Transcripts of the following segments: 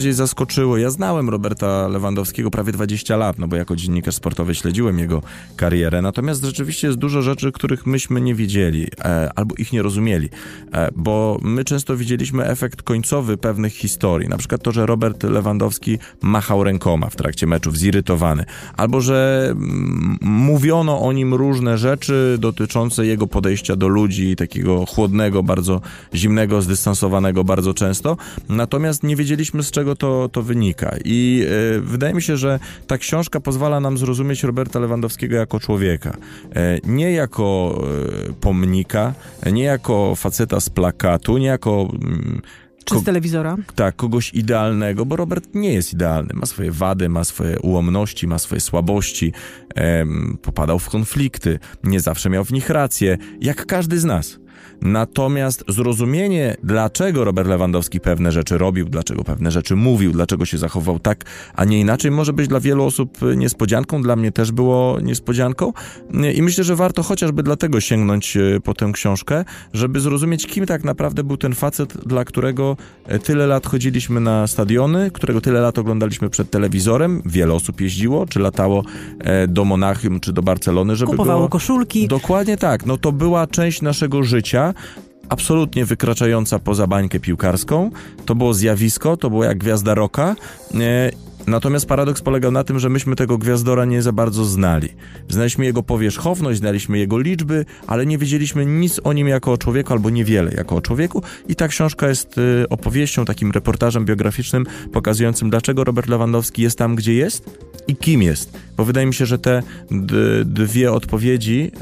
zaskoczyło. Ja znałem Roberta Lewandowskiego prawie 20 lat, no bo jako dziennikarz sportowy śledziłem jego karierę. Natomiast rzeczywiście jest dużo rzeczy, których myśmy nie wiedzieli albo ich nie rozumieli, bo my często widzieliśmy efekt końcowy pewnych historii. Na przykład to, że Robert Lewandowski machał rękoma w trakcie meczów, zirytowany. Albo, że mówiono o nim różne rzeczy dotyczące jego podejścia do ludzi, takiego chłodnego, bardzo zimnego, zdystansowanego bardzo często. Natomiast nie wiedzieliśmy, z czego to wynika. I wydaje mi się, że ta książka pozwala nam zrozumieć Roberta Lewandowskiego jako człowieka. Nie jako pomnika, nie jako faceta z plakatu, nie jako... Czy z telewizora? Tak, kogoś idealnego, bo Robert nie jest idealny. Ma swoje wady, ma swoje ułomności, ma swoje słabości, popadał w konflikty, nie zawsze miał w nich rację, jak każdy z nas. Natomiast zrozumienie, dlaczego Robert Lewandowski pewne rzeczy robił, dlaczego pewne rzeczy mówił, dlaczego się zachował tak, a nie inaczej, może być dla wielu osób niespodzianką. Dla mnie też było niespodzianką. I myślę, że warto chociażby dlatego sięgnąć po tę książkę, żeby zrozumieć, kim tak naprawdę był ten facet, dla którego tyle lat chodziliśmy na stadiony, którego tyle lat oglądaliśmy przed telewizorem. Wiele osób jeździło, czy latało do Monachium, czy do Barcelony, żeby kupowało koszulki. Dokładnie tak. No to była część naszego życia, absolutnie wykraczająca poza bańkę piłkarską. To było zjawisko, to było jak gwiazda rocka. Natomiast paradoks polegał na tym, że myśmy tego gwiazdora nie za bardzo znali. Znaliśmy jego powierzchowność, znaliśmy jego liczby, ale nie wiedzieliśmy nic o nim jako o człowieku, albo niewiele jako o człowieku. I ta książka jest opowieścią, takim reportażem biograficznym, pokazującym, dlaczego Robert Lewandowski jest tam, gdzie jest i kim jest. Bo wydaje mi się, że te dwie odpowiedzi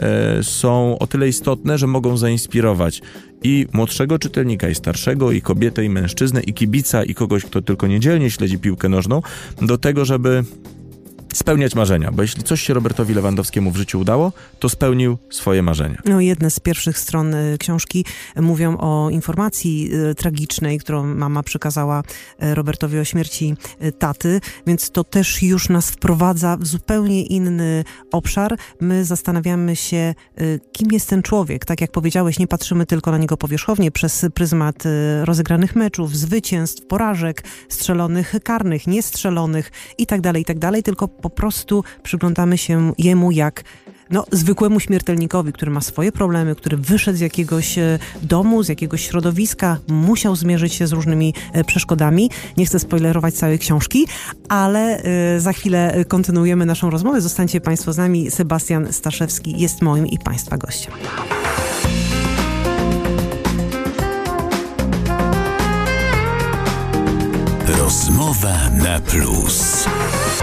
są o tyle istotne, że mogą zainspirować i młodszego czytelnika, i starszego, i kobietę, i mężczyznę, i kibica, i kogoś, kto tylko niedzielnie śledzi piłkę nożną, do tego, żeby spełniać marzenia, bo jeśli coś się Robertowi Lewandowskiemu w życiu udało, to spełnił swoje marzenia. No, jedne z pierwszych stron książki mówią o informacji tragicznej, którą mama przekazała Robertowi o śmierci taty, więc to też już nas wprowadza w zupełnie inny obszar. My zastanawiamy się, kim jest ten człowiek. Tak jak powiedziałeś, nie patrzymy tylko na niego powierzchownie przez pryzmat rozegranych meczów, zwycięstw, porażek, strzelonych karnych, niestrzelonych i tak dalej, tylko po prostu przyglądamy się jemu jak zwykłemu śmiertelnikowi, który ma swoje problemy, który wyszedł z jakiegoś domu, z jakiegoś środowiska, musiał zmierzyć się z różnymi przeszkodami. Nie chcę spoilerować całej książki, ale za chwilę kontynuujemy naszą rozmowę. Zostańcie Państwo z nami. Sebastian Staszewski jest moim i Państwa gościem. Rozmowa na plus.